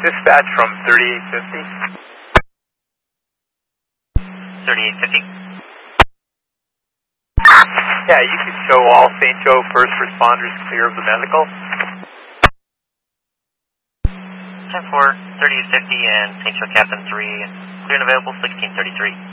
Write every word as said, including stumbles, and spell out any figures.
Dispatch from thirty-eight fifty. thirty-eight fifty. Yeah, you can show all Saint Joe first responders clear of the medical. ten four, thirty-eight fifty and Saint Joe Captain three, clear and available, sixteen thirty-three.